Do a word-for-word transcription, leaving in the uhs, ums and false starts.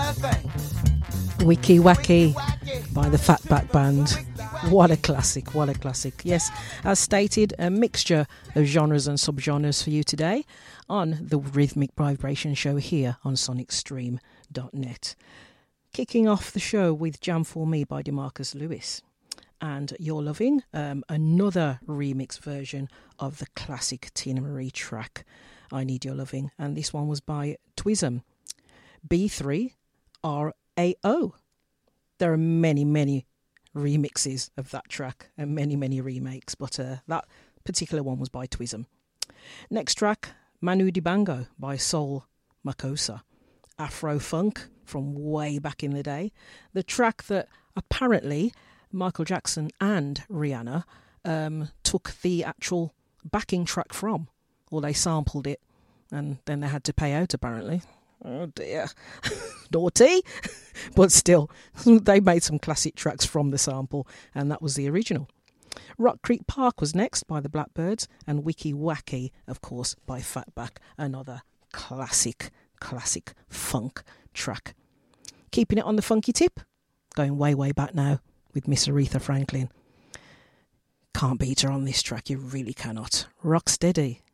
Wiki Wacky by the Fatback Band. What a classic, what a classic. Yes, as stated, a mixture of genres and subgenres for you today on the Rhythmic Vibration Show here on sonic stream dot net. Kicking off the show with Jam For Me by DeMarcus Lewis. And you're loving um, another remix version of the classic Tina Marie track, I Need Your Loving. And this one was by Twism. B three R A O. There are many, many remixes of that track and many, many remakes, but uh, that particular one was by Twism. Next track, Manu Dibango by Soul Makossa. Afro Funk from way back in the day. The track that apparently Michael Jackson and Rihanna um, took the actual backing track from, or they sampled it and then they had to pay out apparently. Oh dear, naughty. But still, they made some classic tracks from the sample, and that was the original. Rock Creek Park was next by the Blackbirds, and Wiki Wacky, of course, by Fatback, another classic, classic funk track. Keeping it on the funky tip, going way, way back now with Miss Aretha Franklin. Can't beat her on this track, you really cannot. Rock steady.